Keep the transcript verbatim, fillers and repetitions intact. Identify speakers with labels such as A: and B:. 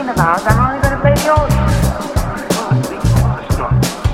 A: playing the vowels, I'm only going to play the old